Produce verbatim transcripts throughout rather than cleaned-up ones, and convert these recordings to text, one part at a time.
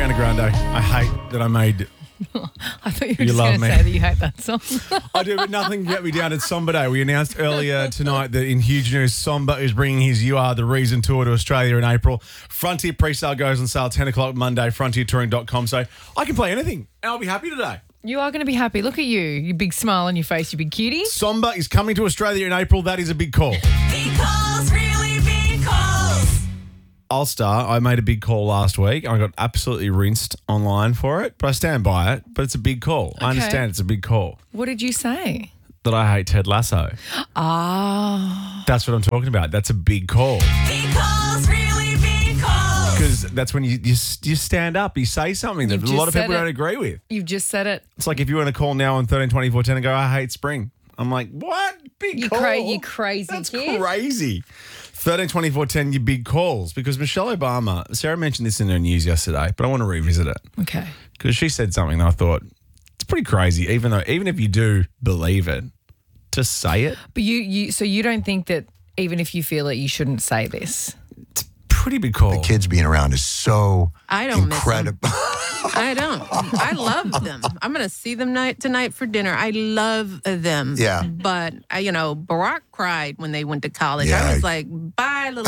Ariana Grande. I hate that I made... I thought you were You just love going to me. say that you hate that song. I do, but nothing can get me down. It's Somber Day. We announced earlier tonight that in huge news, Somber is bringing his You Are The Reason tour to Australia in April. Frontier pre-sale goes on sale ten o'clock Monday, frontier touring dot com. So I can play anything and I'll be happy today. You are going to be happy. Look at you. You big smile on your face, you big cutie. Somber is coming to Australia in April. That is a big call. Big calls, really big calls. I'll start. I made a big call last week. I got absolutely rinsed online for it, but I stand by it. But it's a big call. I Okay. understand it's a big call. What did you say? That I hate Ted Lasso. Ah. That's what I'm talking about. That's a big call. Big calls, really big calls. Because that's when you, you you stand up, you say something that You've a just lot of said people it. don't agree with. You've just said it. It's like if you want to call now on thirteen twenty-four ten and go, I hate spring. I'm like, what? Big You call? cra- you crazy That's kid. crazy. thirteen twenty-four ten, you big calls. Because Michelle Obama, Sarah mentioned this in her news yesterday, but I want to revisit it. Okay. Because she said something that I thought, it's pretty crazy, even though, even if you do believe it, to say it, But you, you, so you don't think that even if you feel it, you shouldn't say this? pretty big call. Kids being around is so I don't miss incredible. I don't. I love them. I'm going to see them night tonight for dinner. I love them. Yeah. But, uh, you know, Barack cried when they went to college. Yeah. I was like, bye, little.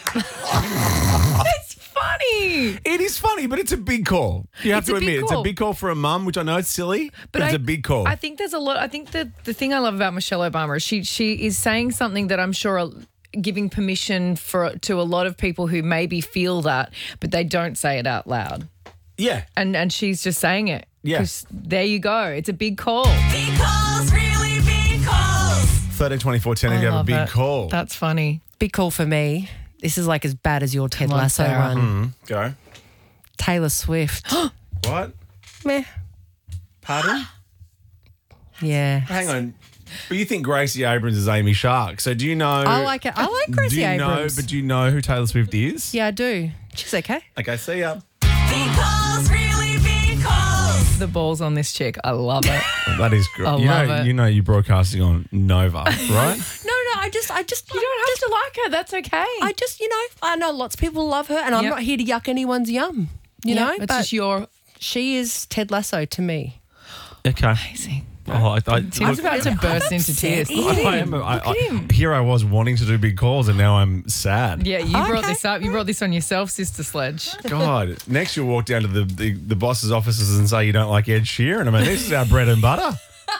It's funny. It is funny, but it's a big call. You have It's to a big admit, it's a call. big call for a mum, which I know it's silly, but, it's I- a big call. I think there's a lot. I think that the thing I love about Michelle Obama is she she is saying something that I'm sure are giving permission for to a lot of people who maybe feel that, but they don't say it out loud. yeah. And and she's just saying it. Yeah. 'Cause there you go. It's a big call. Big calls, really big calls. thirteen twenty-four ten if you have a Love big it. call. That's funny. Big call for me. This is like as bad as your Ted Come on, Lasso Sarah. one. Go. Taylor Swift. What? Meh. Pardon? Yeah. Hang on. But you think Gracie Abrams is Amy Shark. So do you know... I like it. I like Gracie do you Abrams. know, but do you know who Taylor Swift is? Yeah, I do. She's okay. Okay, see ya. Big calls, really big calls. The balls on this chick. I love it. That is great. I you love know, it. You know you're broadcasting on Nova, right? No, no, I just, I just, You don't have to like her. That's okay. I just, you know, I know lots of people love her, and I'm Yep. not here to yuck anyone's yum. You Yeah, know, it's but just your she is Ted Lasso to me. Okay. amazing. Oh, I, I, I was about to burst into tears. upset. Look at I him. am, I, Look I, at him. here I was wanting to do big calls and now I'm sad. Yeah, you brought Okay. this up. You brought this on yourself, Sister Sledge. God, next you'll walk down to the, the, the boss's offices and say you don't like Ed Sheeran. I mean, this is our bread and butter.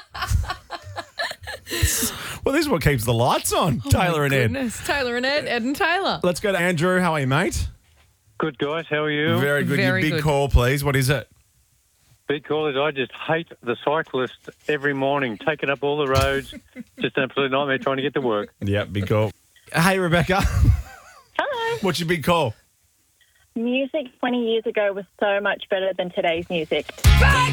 Well, this is what keeps the lights on. Taylor and Ed. Goodness. Taylor and Ed, Ed and Taylor. Let's go to Andrew. How are you, mate? Good, guys. How are you? Very good. Very Your big good. call, please. What is it? Big call is I just hate the cyclists every morning, taking up all the roads. Just an absolute nightmare trying to get to work. Yeah, big call. Hey, Rebecca. Hello. What's your big call? Music twenty years ago was so much better than today's music. Big